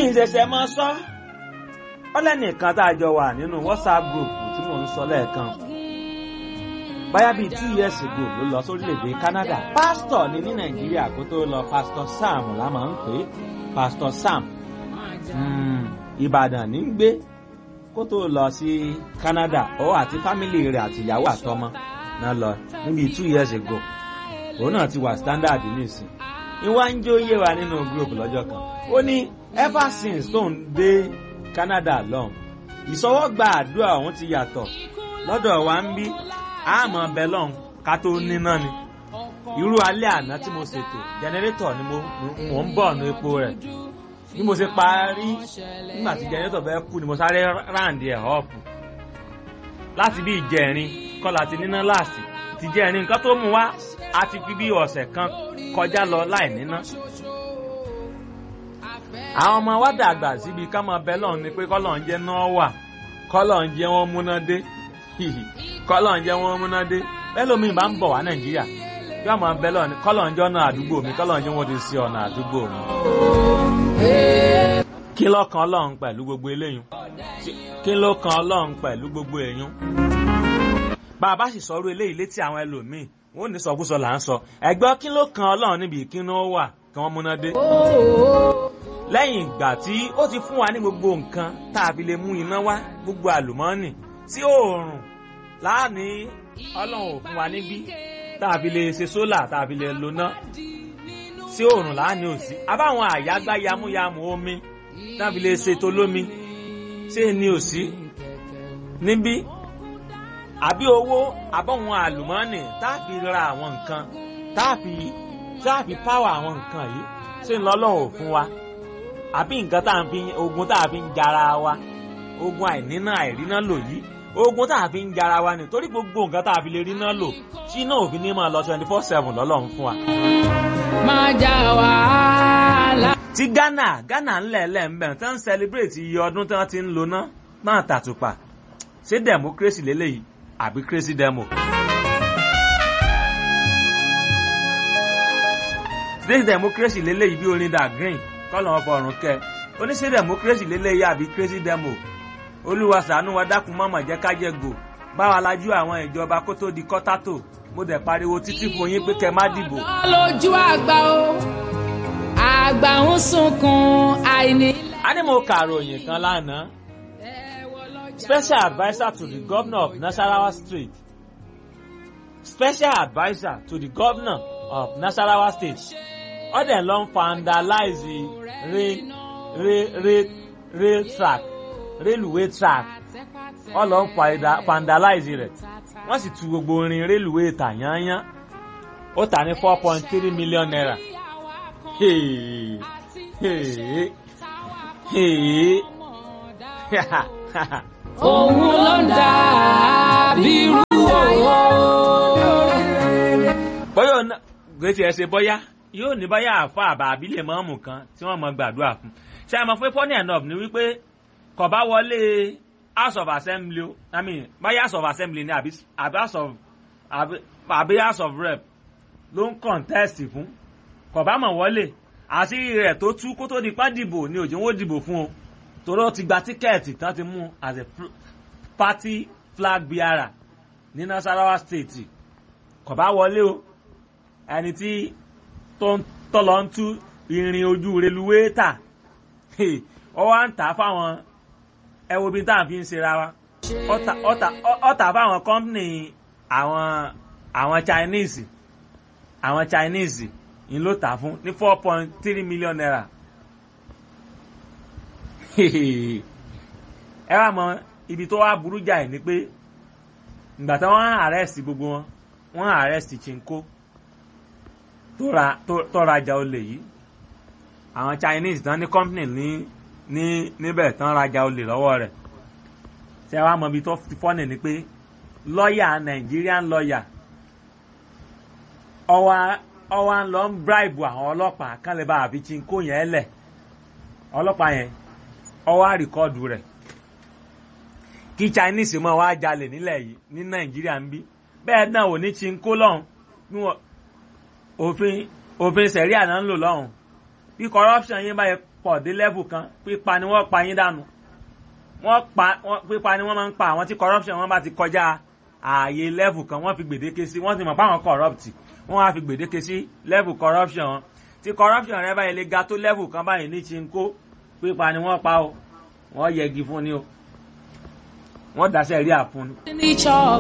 ìṣẹ̀ṣẹ̀ mọ́ sọ ọlẹ́nìkan tá a jọ wà nínú WhatsApp group tí mò ń sọ lẹ́ẹ̀kan báyá bíi 2 years ago ló lọ sórílẹ̀-èdè Canada pásítọ̀ ni ní Nàìjíríà kó tó lọ Pastor Sam la máa ń pè é Pastor Sam Ìbàdàn ní ń gbé kó tó lọ sí Canada ó àti fámìlì rẹ̀ àti ìyàwó àtọmọ náà lọ níbi 2 years ago òun náà ti wà standard nísìn ìwà ń jó yé wa nínú group lọ́jọ́ kan ó ní ever since tó ń dé Canada lọ́hùn ìsọwọ́gba àdúrà òun ti yàtọ̀ lọ́dọ̀ wa ń bí àmọ́ bẹ́lọ́n ká tó níná ni irú alẹ́ àná tí mo ṣètò jẹnẹrétọ̀ ni mo ń bọ̀ ní epo rẹ̀ bí mo ṣe parí nígbà tí jẹnẹrétọ̀ bẹ́ẹ̀ kú ni mo sáré ráǹdì ẹ̀ ọ̀pù láti bí ìjẹrin kọ́lá ti níná láàsì ti jẹrin nǹkan tó mú wá a ti fi bí ọ̀sẹ̀ kan kọjá lọ láì níná. àwọn ọmọ wa dàgbà síbi ká máa bẹ́lọ́n ni pé kọ́lọ̀ ń jẹ́ náà wà kọ́lọ̀ ń jẹ́ wọ́n múná dé kọ́lọ̀ ń jẹ́ wọ́n múná dé bẹ́lómi máa ń bọ̀ wá Nàìjíríà yóò máa bẹ́lọ́n kọ́lọ̀ ń jẹ́ ọ̀nà àdúgbò mi kọ́lọ̀ ń jẹ́ wọ́n ti sí ọ̀nà àdúgbò mi. kí ló kan Ọlọ́run pẹ̀lú gbogbo eléyìn kí ló kan Ọlọ́run pẹ̀lú gbogbo èyún. bàbá sì sọ̀rọ̀ eléyìí létí àwọn ẹlòmíì wọ́n ní sọkúsọ là ń sọ ẹ̀gbọ́n kí ló kan Ọlọ́run níbi ìkíni ó wà kí wọ́n múná dé. lẹ́yìn ìgbà tí ó ti fún wa ní gbogbo nǹkan tá a fi lè mú iná wá gbogbo àlùmọ́ọ́nì tí oòrùn láàní Ọlọ́run ò fún wa níbí tá a fi lè ṣe sólà tá a fi lè lo ná tí oòrùn láàní ò sí abáwọn àyágbá yamuyamu omi tá a fi lè ṣètò lómi ṣé ni ò sí níbí àbí owó àbọ̀wọn àlùmọ́ọ́nì tá a fi ra àwọn nǹkan tá a fi páwà àwọn nǹkan yìí ṣé ń lọ́lọ́run ò fún wa àbí nǹkan tá a fi ogun tá a fi ń jara wa ogun àìníná àìríná lò yìí ogun tá a fi ń jara wa nítorí gbogbo nǹkan tá a fi lè ríná lò tí náà òfin ní máa lọ 24/7 lọ́lọ́run fún wa. máa já wàhálà. ti Ghana ńlẹ̀ẹ́lẹ̀ ń bẹ̀rẹ̀ tán ń celebrate iye ọdún tí wọ́n ti ń lo náà tàtùpà ṣé democracy lélẹ́yìí àbí crazy demo. ṣé democracy lélẹ́yìí bí orin Da Green kọ́lọ̀ wọn fọrùn kẹ́ oníṣẹ́ democracy lélẹ́yìí àbí crazy demo. Olúwa ṣàánú wa dákun mọ́mọ́ jẹ́ ká jẹ gbò báwa lajú àwọn ìjọba kó tó di kọ́tátò mo dẹ̀ pariwo títí fún yín pé kẹ́ má dìbò. lójú àgbà o àgbà ń sunkún àìní. a ní mo kàròyìn kan lánàá special adviser to the governor of Nasarawa State special adviser to the governor of Nasarawa State ọ̀dẹ̀ ló ń vandalize rail track railway track ọlọ́ ń vandalize rẹ̀ wọ́n sì tu gbogbo orin railway tà yányán ó tà ní 4.3 million naira. òun ló ń dà bí irú owó. bóyá gbèsè ẹsẹ̀ bóyá yóò ní bóyá àfa àbá àbílẹ̀ mọ́ọ̀mù kan tí wọ́n mọ̀ gbàdúrà fún ṣé a mọ̀ pé funny enough ni wípé kò bá wọlé House of Assembly báyà House of Assembly ni àbí House of Rep ló ń contest fún kò bá mọ̀ wọlé àṣírí rẹ̀ tó tú kó tó di pa dìbò ni òjò wọ́n dìbò fún o torí ó ti gba tíkẹ́ẹ̀tì tán ti mú as a party flag bearer ní Nasarawa State kò bá wọlé o ẹni tí tó ń tọ́lọ́ ń tú irin ojú reluwé tà ó wá ń tà fáwọn ẹwo bí táwọn fi ń ṣe ra wa ọ̀tà fáwọn company àwọn Chinese ń ló tà fún ní 4.3 million naira. ẹ wá mọ ibi tó wá burú jáì ni pé ìgbà tí wọ́n arrest gbogbo wọn arrest Chinko tó rajà olè yìí àwọn Chinese tán ní company níbẹ̀ tán rajà olè lọ́wọ́ rẹ̀ ṣé wàá mọ ibi tó fọ́nì ni pé lọ́ọ̀yà Nigerian lọ́ọ̀yà ọwọ́ ń lọ ń bribe àwọn ọlọ́pàá kán lè bá àfi Chinko yẹn lẹ̀ ọlọ́pàá yẹn ọwọ́ àríkọ́ọ̀dù rẹ̀ kí Chinese mọ̀ wá jalè nílẹ̀ yìí ní Nàìjíríà ń bí bẹ́ẹ̀ náà ò ní Chinko lọ́hùn bí wọ́n òfin sẹ̀ríà náà ń lò lọ́hùn bí corruption yẹn bá yẹ pọ̀ dé level kan pípa ni wọ́n pa yín dànù pípa ni wọ́n máa ń pa àwọn tí corruption wọn bá ti kọjá ààyè level kan wọ́n fi gbèdéke sí wọ́n ti mọ̀ pé àwọn corrupt wọ́n á fi gbèdéke sí level corruption wọn tí corruption rẹ báyìí lè ga tó level kan báyìí ní chinko pípa ni wọ́n pa o wọ́n yẹgi fún ni o wọ́n dáṣẹ́ rí àfún ni.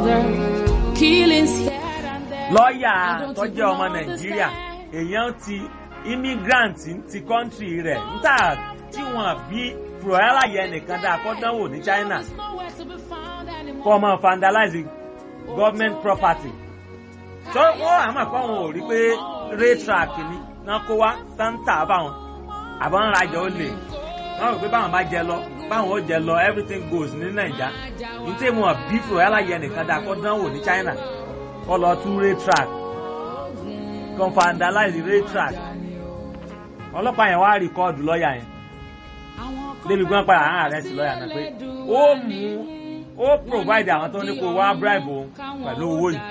lọ́ọ̀yà tó jẹ́ ọmọ nàìjíríà èèyàn ti immigrant ti country rẹ̀ níta tí wọ́n bí fúrọ̀yálàyẹ nìkan dáa kó dánwò ní China kó ọmọ vandalize government property tó wọ́n àmọ́ kọ́ wọn ò rí pé raytrack ni náà kó wá táǹtà báwọn àbọ̀ ń rajà ó lè wọ́n rò pé báwọn bá jẹ lọ báwọn ó jẹ lọ everything goes ní Naija ní tí wọn bí fúrọ̀yálàyẹ nìkan dáa kó dánwò ní China kó lọ tún raytrack kó vandalize raytrack ọlọ́pàá yẹn wá rìkọ́ọ̀dù lọ́ọ̀yà yẹn débi gbọ́n padà àwọn àrẹ́sì lọ́ọ̀yà náà pé ó provide àwọn tó ní kó wá bribe òun pẹ̀lú owó yìí.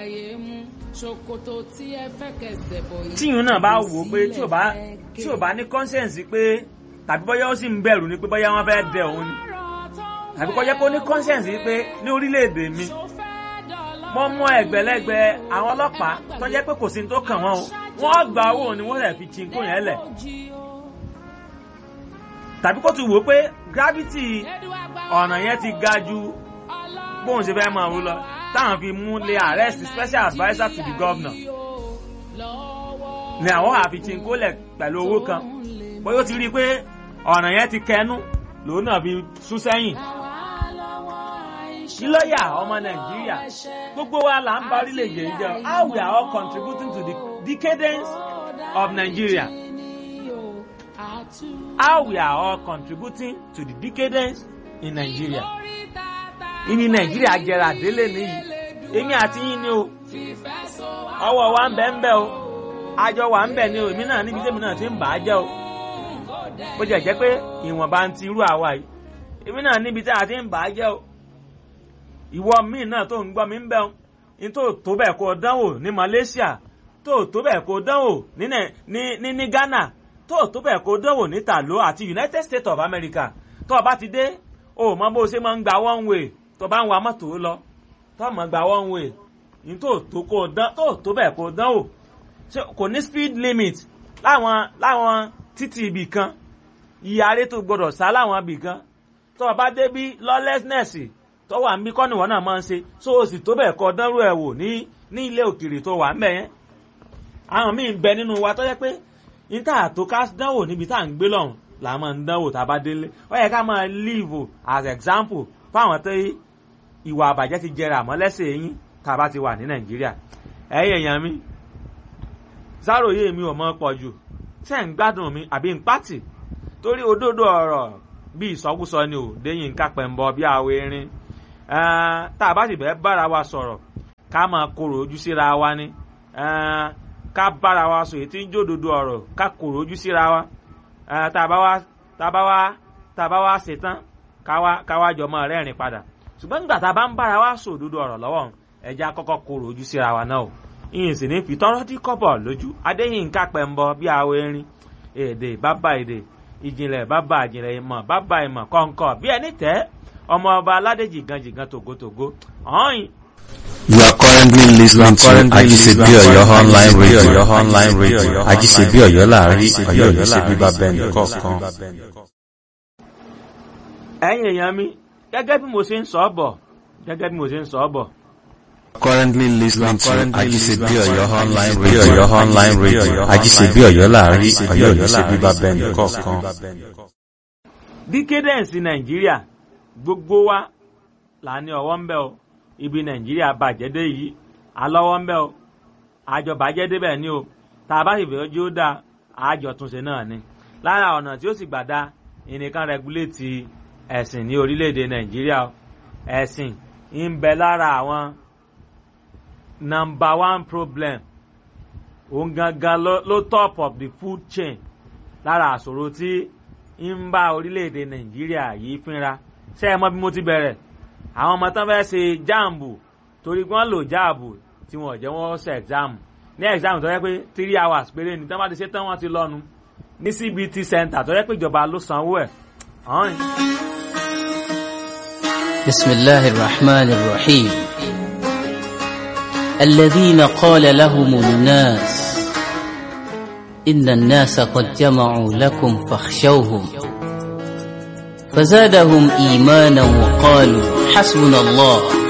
tíyùn náà bá wò ó pé tí ò bá ní conscience pé tàbí bóyá ó sì ń bẹ̀rù ni pé bóyá wọ́n fẹ́ dẹ òun ni tàbí kó jẹ́ kó ní conscience pé ní orílẹ̀-èdè mi wọ́n mú ẹgbẹ̀lẹ́gbẹ̀ àwọn ọlọ́pàá tó jẹ́ pé kò sí ní tó kàn wọ́n o wọ́n gba owó ni wọ́n lè fi chinko yẹn lẹ̀ tàbí kó tún wò pé gravity ọ̀nà yẹn ti ga ju bóun ṣe fẹ́ máa wú lọ táwọn fi mú lé arrest special adviser to the governor ni àwọn àfi chinko lẹ̀ pẹ̀lú owó kan bóyá ó ti rí i pé ọ̀nà yẹn ti kẹnu lòun náà fi sún sẹ́yìn lọ́yà ọmọ nàìjíríà gbogbo wa là ń bá orílẹ̀-èdè yìí jẹ́ how we are all contributing to the decadence of Nigeria how we are all contributing to the decadence in Nigeria ìní nàìjíríà jẹrà délé nìyí èmi àti yín ni o ọwọ́ wa ń bẹ o àjọ wa ń bẹ ni o èmi náà níbi tèmi náà ti ń bà á jẹ́ o bó jẹ́ pé ìwọ̀nba ń ti irú àwa yìí èmi náà níbi tí a ti ń bà á jẹ́ o ìwọ míì náà tó ń gbọ́ mi ń bẹ̀ ọ́ ní tó bẹ̀ kó dánwò ní Malaysia tó bẹ̀ kó dánwò ní Ghana tó bẹ̀ kó dánwò ní Talo àti United States of America tó o bá ti dé o mọ bó ṣe máa ń gba one way tó bá ń wa mọ́tò lọ tó mọ̀ gba one way ní tó bẹ̀ kó dánwò kò ní speed limit láwọn títì ibì kan ìyáre tó gbọdọ̀ sá láwọn ibì kan tó o bá dé bí lawlessness tó wà ń bí kọ́ni wọn náà máa ń ṣe so o sì tó bẹ̀ kọ́ dánrú ẹ̀ wò ní ilé òkèèrè tó wà ń bẹ̀ yẹn àwọn míì ń bẹ nínú wa tó jẹ́ pé níta tó ká dánwò níbi tá à ń gbé lọ́hùn là máa ń dánwò tá a bá délé ó yẹ ká máa live as example fáwọn tó ìwà àbàjẹ́ ti jẹrà mọ́ lẹ́sẹ̀ yín tá a bá ti wà ní Nàìjíríà ẹ̀yin èèyàn mi Záròyé mi ò mọ̀ pọ̀ jù tẹ́ ń gbádùn mi àbí ń pàtì torí òdodo ọ̀rọ̀ bí ìsọkúsọ ni ò déyìn kápẹ́ ń bọ bí àwọ̀ erin tá a bá sì bẹ́ẹ̀ bára wa sọ̀rọ̀ ká máa korò ojú síra wa ni ká bára wa sọ èyí tí ń jódodo ọ̀rọ̀ ká korò ojú síra wa tá a bá wá ṣetán ká wá jọ mọ́ rẹ́rìn padà ṣùgbọ́n nígbà tá a bá ń bára wa sọ òdodo ọ̀rọ̀ lọ́wọ́ ẹja kọ́kọ́ korò ojú síra wa náà o ìyìn sì ní fìtọ́rọ́ dí kọ́bọ̀ lójú Adéyínká Pẹ́ńbọ bí àwọ̀ erin èdè bàbá èdè ìjìnlẹ̀ bàbá ìjìnlẹ̀ ìmọ̀ bàbá ìmọ̀ kọ̀ǹkọ̀ bí ẹni tẹ́ ọmọ ọba aládé jìgànjìgàn tògótògó ọ̀hìn. You are currently listening to Ajisebi Oyo online radio. Ajisebi Oyo láàrin Ọ̀yọ́ ní ṣe bíbá bẹ́ẹ̀ni kọ̀ọ̀kan. ẹ̀yin èèyàn mi gẹ́gẹ́ bí mo ṣe ń sọ bọ̀. Currently listening to Ajisebi Oyo online radio. Ajisebi Oyo láàrin Ọ̀yọ́ ní ṣe bíbá bẹ́ẹ̀ni kọ̀ọ̀kan. Decadence Nàìjíríà gbogbo wa là ní ọwọ́ ń bẹ o ibi Nàìjíríà bàjẹ́ dé yìí alọ́wọ́ ń bẹ o àjọ bàjẹ́ débẹ̀ ni o tá a bá sì fẹ́ ojú ó dáa àjọ túnṣe náà ni lára ọ̀nà tí ó sì gbà dá ìnìkan rẹgúléètì ẹ̀sìn ní orílẹ̀-èdè Nàìjíríà ẹ̀sìn ń bẹ lára àwọn number one problem òun gangan ló top of the food chain lára àṣòro tí ń bá orílẹ̀-èdè Nàìjíríà yìí fínra ṣé ẹ mọ̀ bí mo ti bẹ̀rẹ̀ àwọn ọmọ tán fẹ́ ṣe jáàmù torí wọ́n lò jáàbù tí wọ́n jẹ́ wọ́n ṣe ẹ̀gzáàmù ní ẹ̀gzáàmù tó yẹ pé 3 hours péré ní tán bá ti ṣe tán wọ́n ti lọ́nu ní CBT center tó yẹ pé ìjọba ló sanwó ẹ̀. بسم الله الرحمن الرحيم الذين قال لهم الناس إن الناس قد جمعوا لكم فاخشوهم فزادهم إيمانا وقالوا حسبنا الله